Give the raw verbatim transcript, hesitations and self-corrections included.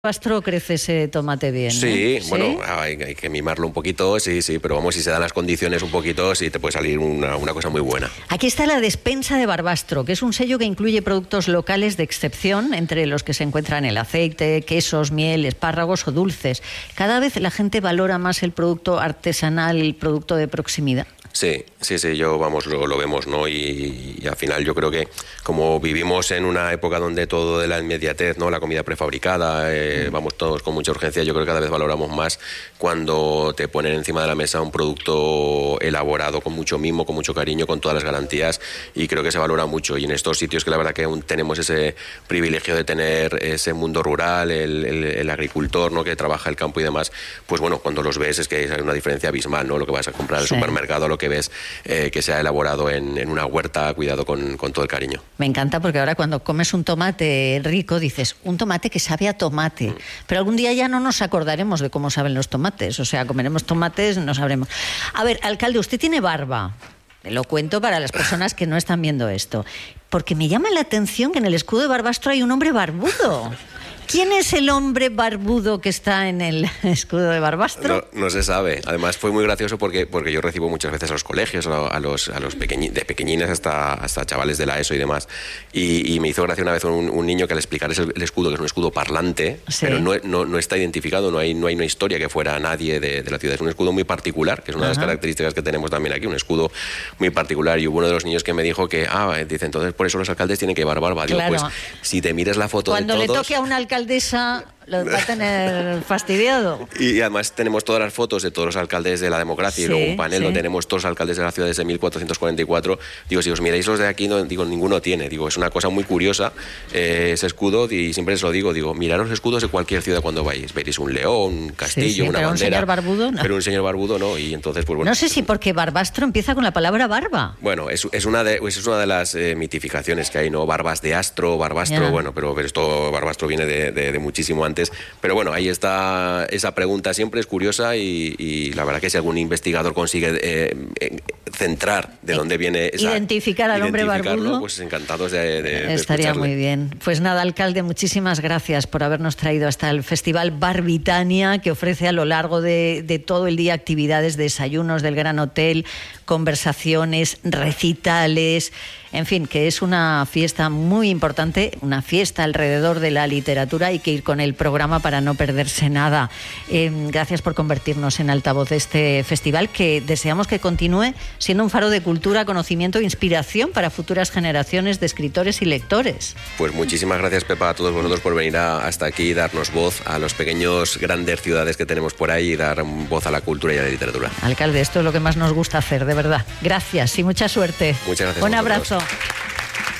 Barbastro crece ese tomate bien, Sí, ¿no? bueno, ¿Sí? hay, hay que mimarlo un poquito, sí, sí, pero vamos, si se dan las condiciones un poquito, sí te puede salir una, una cosa muy buena. Aquí está la despensa de Barbastro, que es un sello que incluye productos locales de excepción, entre los que se encuentran el aceite, quesos, miel, espárragos o dulces. Cada vez la gente valora más el producto artesanal, el producto de proximidad. Sí, sí, sí, yo, vamos, lo, lo vemos, ¿no? Y, y al final yo creo que como vivimos en una época donde todo de la inmediatez, ¿no? La comida prefabricada, eh, mm. vamos todos con mucha urgencia, yo creo que cada vez valoramos más cuando te ponen encima de la mesa un producto elaborado con mucho mimo, con mucho cariño, con todas las garantías, y creo que se valora mucho. Y en estos sitios que la verdad que aún tenemos ese privilegio de tener ese mundo rural, el, el, el agricultor, ¿no? Que trabaja el campo y demás, pues bueno, cuando los ves es que hay una diferencia abismal, ¿no? Lo que vas a comprar al sí. supermercado, lo que ves eh, que se ha elaborado en, en una huerta, cuidado con, con todo el cariño. Me encanta porque ahora cuando comes un tomate rico dices, un tomate que sabe a tomate, mm. pero algún día ya no nos acordaremos de cómo saben los tomates, o sea, comeremos tomates, no sabremos. A ver, alcalde, usted tiene barba. Lo cuento para las personas que no están viendo esto, porque me llama la atención que en el escudo de Barbastro hay un hombre barbudo. ¿Quién es el hombre barbudo que está en el escudo de Barbastro? No, no se sabe. Además fue muy gracioso porque, porque yo recibo muchas veces a los colegios, a los, a los pequeñi, de pequeñines hasta, hasta chavales de la ESO y demás. Y, y me hizo gracia una vez un, un niño que al explicar el, el escudo, que es un escudo parlante, sí. pero no, no, no está identificado, no hay, no hay una historia que fuera nadie de, de la ciudad. Es un escudo muy particular, que es una Ajá. de las características que tenemos también aquí, un escudo muy particular. Y hubo uno de los niños que me dijo que, ah, dice, entonces por eso los alcaldes tienen que llevar barba. Digo, claro. pues si te miras la foto Cuando de todos... le toque a una alcaldesa... lo va a tener fastidiado. Y además tenemos todas las fotos de todos los alcaldes de la democracia sí, y luego un panel sí. donde tenemos todos los alcaldes de la ciudad desde mil cuatrocientos cuarenta y cuatro. Digo, si os miráis los de aquí, no, digo, ninguno tiene. Digo, es una cosa muy curiosa eh, ese escudo, y siempre os lo digo, digo, miraros los escudos de cualquier ciudad cuando vais. Veréis un león, un castillo, sí, sí, pero una bandera. un señor barbudo no. Pero un señor barbudo no, y entonces, pues bueno. No sé si porque Barbastro empieza con la palabra barba. Bueno, es, es, una, de, es una de las eh, mitificaciones que hay, ¿no? Barbas de astro, Barbastro, yeah. bueno, pero, pero esto, Barbastro viene de, de, de muchísimo antes. Pero bueno, ahí está esa pregunta, siempre es curiosa, y, y la verdad que si algún investigador consigue eh, eh, centrar de dónde viene esa... Identificar al hombre barbudo. Pues encantados de, de, de Estaría escucharle. Muy bien. Pues nada, alcalde, muchísimas gracias por habernos traído hasta el Festival Barbitania, que ofrece a lo largo de, de todo el día actividades, desayunos del Gran Hotel, conversaciones, recitales, en fin, que es una fiesta muy importante, una fiesta alrededor de la literatura. Hay que ir con el programa para no perderse nada. Eh, gracias por convertirnos en altavoz de este festival, que deseamos que continúe siendo un faro de cultura, conocimiento e inspiración para futuras generaciones de escritores y lectores. Pues muchísimas gracias, Pepa, a todos vosotros por venir a, hasta aquí y darnos voz a los pequeños grandes ciudades que tenemos por ahí y dar voz a la cultura y a la literatura. Alcalde, esto es lo que más nos gusta hacer, de verdad. Gracias y mucha suerte. Muchas gracias. Un abrazo.